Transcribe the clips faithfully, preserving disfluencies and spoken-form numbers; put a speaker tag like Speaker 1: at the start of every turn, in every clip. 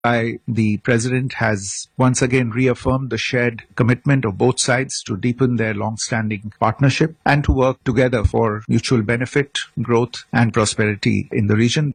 Speaker 1: by the President has once again reaffirmed the shared commitment of both sides to deepen their long-standing partnership and to work together for mutual benefit, growth and prosperity in the region.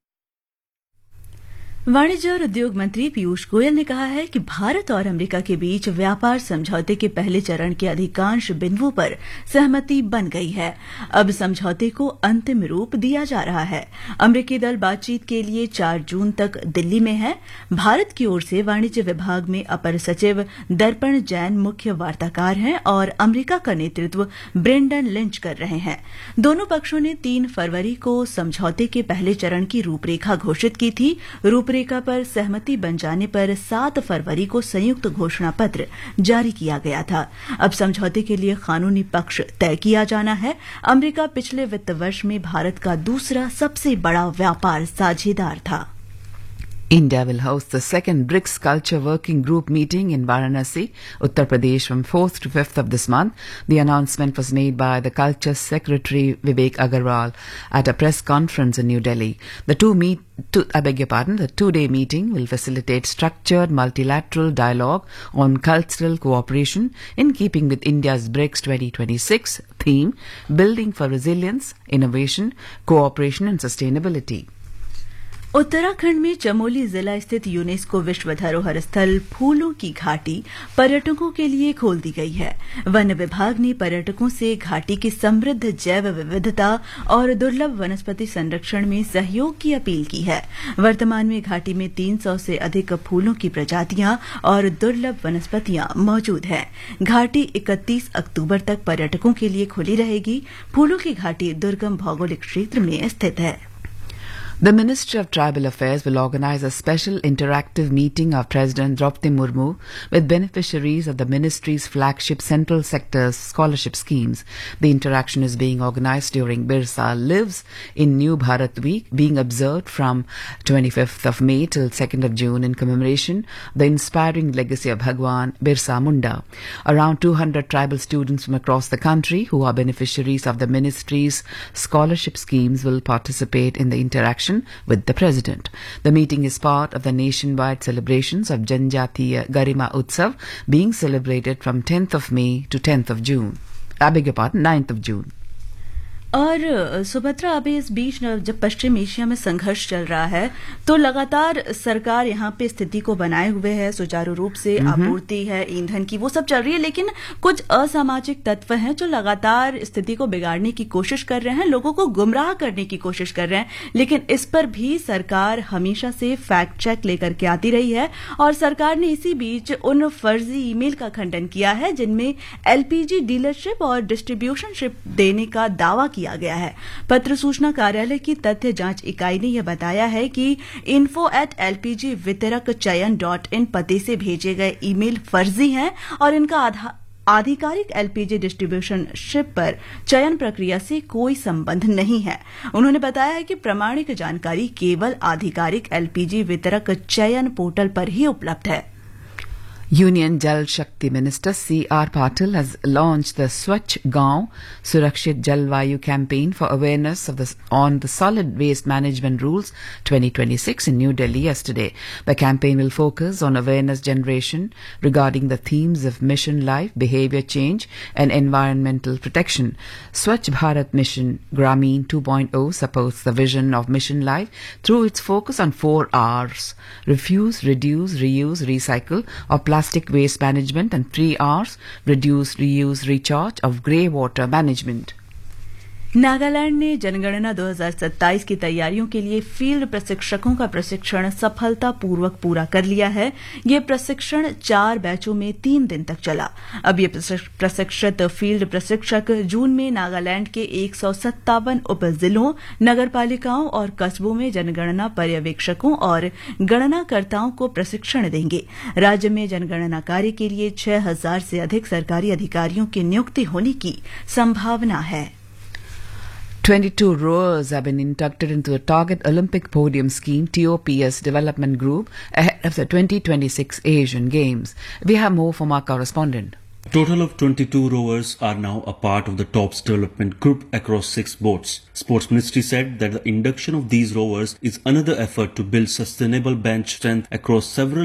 Speaker 2: वाणिज्य और उद्योग मंत्री पीयूष गोयल ने कहा है कि भारत और America के बीच व्यापार समझौते के पहले चरण के अधिकांश बिंदुओं पर सहमति बन गई है। अब समझौते को अंतिम रूप दिया जा रहा है। अमेरिकी दल बातचीत के लिए चार जून तक दिल्ली में है। भारत की ओर से वाणिज्य विभाग में अपर सचिव दर्पण जैन मुख्य वार्ताकार हैं और अमेरिका का नेतृत्व ब्रेंडन लिंच कर रहे हैं। दोनों पक्षों ने तीन फरवरी को समझौते के पहले चरण की रूपरेखा घोषित की थी। रूपरेखा पर सहमति बन जाने पर सात फरवरी को संयुक्त घोषणा पत्र जारी किया गया था। अब समझौते के लिए कानूनी पक्ष तय किया जाना है। अमेरिका पिछले वित्त वर्ष में भारत का दूसरा सबसे बड़ा व्यापार साझेदार था।
Speaker 3: India will host the second BRICS Culture Working Group meeting in Varanasi, Uttar Pradesh from fourth to fifth of this month. The announcement was made by the Culture Secretary Vivek Agarwal at a press conference in New Delhi. The two meet to, I beg your pardon, the two-day meeting will facilitate structured multilateral dialogue on cultural cooperation in keeping with India's BRICS twenty twenty-six theme, Building for Resilience, Innovation, Cooperation and Sustainability.
Speaker 2: Uttarakhand में चमोली जिला स्थित UNESCO विश्व धरोहर स्थल फूलों की घाटी पर्यटकों के लिए खोल दी गई है। वन विभाग ने पर्यटकों से घाटी की समृद्ध जैव विविधता और दुर्लभ वनस्पति संरक्षण में सहयोग की अपील की है। वर्तमान में घाटी में तीन सौ से अधिक फूलों की प्रजातियां और दुर्लभ वनस्पतियां मौजूद हैं। घाटी इकतीस अक्टूबर तक पर्यटकों के लिए खुली रहेगी। फूलों की घाटी दुर्गम भौगोलिक क्षेत्र में स्थित है।
Speaker 3: The Ministry of Tribal Affairs will organize a special interactive meeting of President Draupadi Murmu with beneficiaries of the ministry's flagship Central Sector scholarship schemes. The interaction is being organized during Birsa Lives in New Bharat Week, being observed from twenty-fifth of May till second of June in commemoration the inspiring legacy of Bhagwan Birsa Munda. Around two hundred tribal students from across the country who are beneficiaries of the ministry's scholarship schemes will participate in the interaction with the President. The meeting is part of the nationwide celebrations of Janjatiya Garima Utsav being celebrated from tenth of May to tenth of June. I beg your pardon, ninth of June.
Speaker 2: और सुभद्रा, अभी इस बीच जब पश्चिम Asia में संघर्ष चल रहा है तो लगातार सरकार यहाँ पे स्थिति को बनाए हुए है, सुचारू रूप से आपूर्ति है ईंधन की, वो सब चल रही है, लेकिन कुछ असामाजिक तत्व हैं जो लगातार स्थिति को बिगाड़ने की कोशिश कर रहे हैं, लोगों को गुमराह करने की कोशिश कर रहे हैं। लेकिन इस पर भी सरकार हमेशा से फैक्ट चेक लेकर के आती रही है और सरकार ने इसी बीच उन फर्जी ईमेल का खंडन किया है जिनमें एलपीजी डीलरशिप और डिस्ट्रीब्यूशनशिप देने का दावा किया गया है। पत्र सूचना कार्यालय की तथ्य जांच इकाई ने यह बताया है कि इन्फो एट एलपीजी वितरक चयन डॉट इन पते से भेजे गए ईमेल फर्जी हैं और इनका आधिकारिक एलपीजी डिस्ट्रीब्यूशनशिप पर चयन प्रक्रिया से कोई संबंध नहीं है। उन्होंने बताया है कि प्रमाणिक जानकारी केवल आधिकारिक एलपीजी वितरक चयन पोर्टल पर ही उपलब्ध है।
Speaker 3: Union Jal Shakti Minister C R Patil has launched the Swachh Gaon Surakshit Jalvayu campaign for awareness of the, on the solid waste management rules twenty twenty-six in New Delhi yesterday. The campaign will focus on awareness generation regarding the themes of mission life, behavior change and environmental protection. Swachh Bharat Mission Grameen two point oh supports the vision of mission life through its focus on four R's: refuse, reduce, reuse, recycle of plastic waste management and three R's: reduce, reuse, recharge of grey water management.
Speaker 2: Nagaland ने जनगणना दो हज़ार सत्ताईस की तैयारियों के लिए field प्रशिक्षकों का प्रशिक्षण सफलतापूर्वक पूरा कर लिया है। ये प्रशिक्षण चार बैचों में तीन दिन तक चला। अब ये प्रशिक्षित फील्ड प्रशिक्षक जून में नागालैंड के एक सौ सत्तावन उप जिलों, नगरपालिकाओं और कस्बों में जनगणना पर्यवेक्षकों और गणनाकर्ताओं को प्रशिक्षण देंगे। राज्य में जनगणना कार्य के लिए छह हजार से अधिक सरकारी अधिकारियों की नियुक्ति होने की संभावना है।
Speaker 3: twenty-two rowers have been inducted into the Target Olympic Podium Scheme T O P S development group ahead of the twenty twenty-six Asian Games. We have more from our correspondent.
Speaker 4: Total of twenty-two rowers are now a part of the TOPS development group across six boats. Sports Ministry said that the induction of these rowers is another effort to build sustainable bench strength across several